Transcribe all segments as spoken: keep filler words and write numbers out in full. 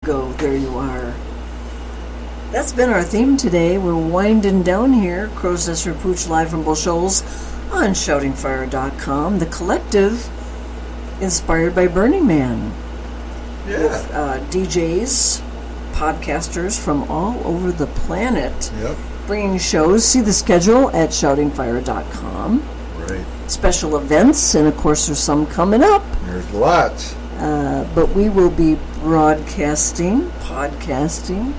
go, there you are. That's been our theme today. We're winding down here. Crow's Nest Pooch live from Bull Shoals on shouting fire dot com. The collective inspired by Burning Man. Yeah. With uh, D Js, podcasters from all over the planet. Yep. Bringing shows. See the schedule at shouting fire dot com. Right. Special events, and of course there's some coming up. There's lots. Uh, but we will be broadcasting, podcasting,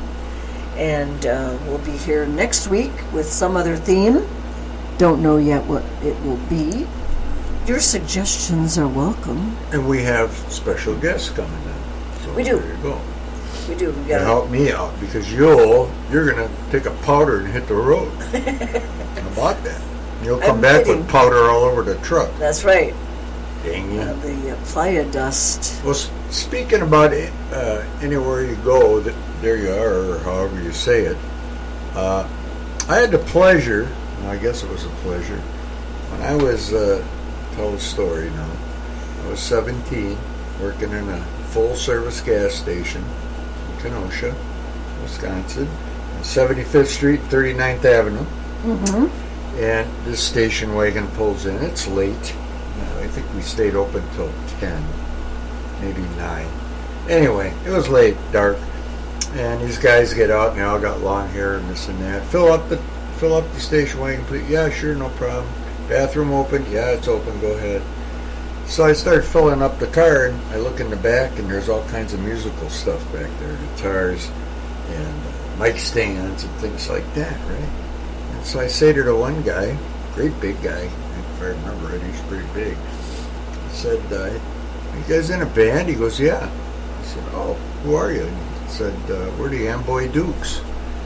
and uh, we'll be here next week with some other theme. Don't know yet what it will be. Your suggestions are welcome. And we have special guests coming in. So We do. There you go. We do. We To got help me out, because you'll, you're going to take a powder and hit the road. How about that? You'll come I'm back kidding. with powder all over the truck. That's right. Dang you. Uh, the uh, playa dust. Well, s- speaking about it, uh, anywhere you go, that there you are, or however you say it, uh, I had the pleasure, well, I guess it was a pleasure, when I was, uh, tell the story now, I was seventeen, working in a full-service gas station in Kenosha, Wisconsin, on seventy-fifth Street, thirty-ninth Avenue, Mm-hmm. and this station wagon pulls in. It's late. I think we stayed open till ten, maybe nine. Anyway, it was late, dark, and these guys get out, and they all got long hair and this and that. Fill up the fill up the station wagon, please. Yeah, sure, no problem. Bathroom open? Yeah, it's open. Go ahead. So I start filling up the car, and I look in the back, and there's all kinds of musical stuff back there, guitars and uh, mic stands and things like that, right? And so I say to the one guy, great big guy, if I remember it, he's pretty big. I said, uh, "You guys in a band?" He goes, "Yeah." I said, "Oh, who are you?" He said, uh, "We're the Amboy Dukes,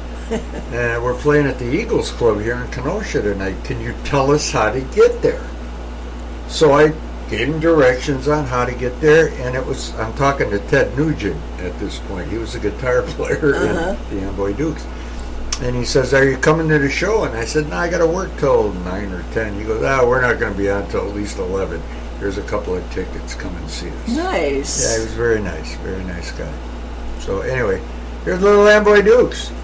and we're playing at the Eagles Club here in Kenosha tonight. Can you tell us how to get there?" So I gave him directions on how to get there, and it was, I'm talking to Ted Nugent at this point. He was a guitar player Uh-huh. in the Amboy Dukes. And he says, "Are you coming to the show?" And I said, "No, I got to work till nine or ten. He goes, "Ah, we're not going to be on till at least eleven. There's a couple of tickets. Come and see us." Nice. Yeah, he was very nice. Very nice guy. So anyway, here's little Amboy Dukes.